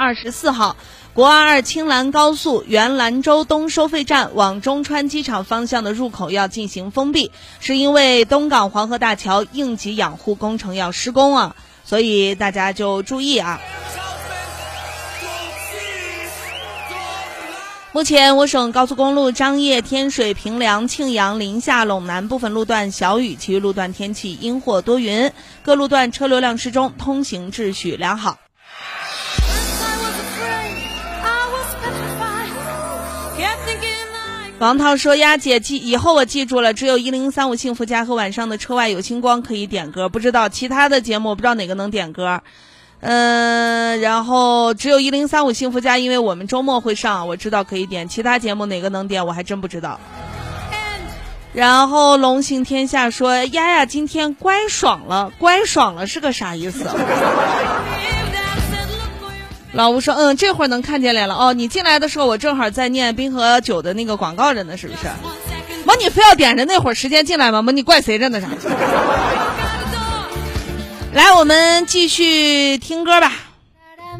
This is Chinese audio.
24号，国22青兰高速原兰州东收费站往中川机场方向的入口要进行封闭，是因为东港黄河大桥应急养护工程要施工啊，所以大家就注意啊。目前我省高速公路张掖、天水、平凉、庆阳、临夏、陇南部分路段小雨，其余路段天气阴或多云，各路段车流量适中，通行秩序良好。王涛说：“丫姐以后我记住了，只有1035幸福家和晚上的车外有星光可以点歌，不知道其他的节目我不知道哪个能点歌。然后只有1035幸福家，因为我们周末会上，我知道可以点，其他节目哪个能点我还真不知道。”然后龙行天下说：“丫丫今天乖爽了，乖爽了是个啥意思？”老吴说：“这会儿能看见来了哦，你进来的时候我正好在念冰河酒的那个广告着呢，是不是？妈，你非要点着那会儿时间进来吗？妈，你怪谁着呢啥？”来，我们继续听歌吧。